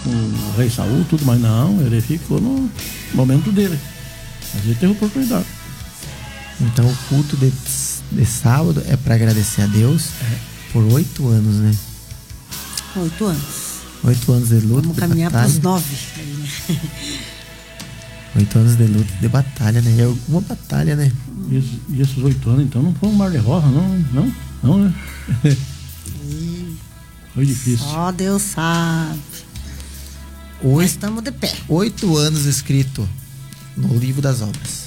com o rei Saul, tudo, mas não, ele ficou no momento dele. Mas ele teve oportunidade. Então o culto de sábado é para agradecer a Deus por 8 anos, né? 8 anos. 8 anos de luta. Vamos caminhar para os 9. 8 anos de luta, de batalha, né? É uma batalha, né? E esses 8 anos, então, não foi um mar de rosa, não, né? Foi difícil. Só Deus sabe. Nós estamos de pé. 8 anos escrito no livro das obras.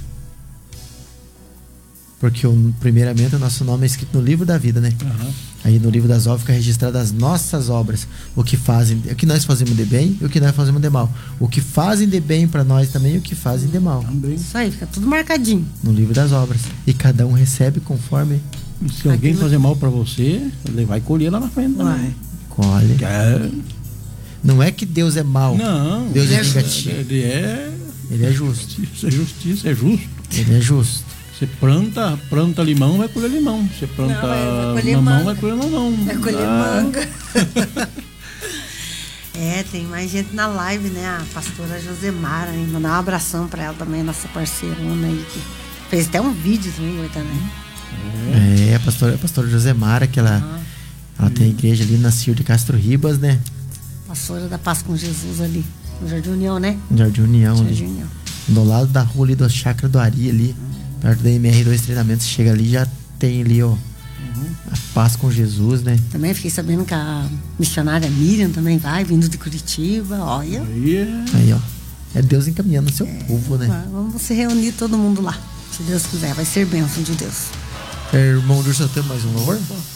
Porque primeiramente o nosso nome é escrito no livro da vida, né? Uhum. Aí no livro das obras fica registrado as nossas obras, o que nós fazemos de bem e o que nós fazemos de mal, o que fazem de bem para nós também e o que fazem de mal. Também. Isso aí, fica tudo marcadinho no livro das obras, e cada um recebe conforme. Se alguém fazer mal para você, ele vai colher lá na frente também. Colhe. Não é que Deus é mau. Não, Deus é vingativo. Ele é justo. Isso é justiça, é justo. Ele é justo. Você planta limão, vai colher limão. Você planta mamão, vai colher mamão. Vai colher manga. Tem mais gente na live, né? A pastora Josemara, hein? Mandar um abração pra ela também, nossa parceirona aí, que fez até um vídeo também, né? A pastora Josemara, que ela tem a igreja ali na Cir de Castro Ribas, né? Pastora da Paz com Jesus ali, no Jardim União, né? Jardim União. Jardim União. Do lado da rua ali, do Chácara do Ari ali. Perto da MR2 Treinamentos, chega ali, já tem ali, ó, a Paz com Jesus, né? Também fiquei sabendo que a missionária Miriam também vai, vindo de Curitiba, olha. Aí, ó, é Deus encaminhando o seu povo, né? Vamos se reunir todo mundo lá, se Deus quiser, vai ser bênção de Deus. Irmão Júlio, você tem mais um louvor?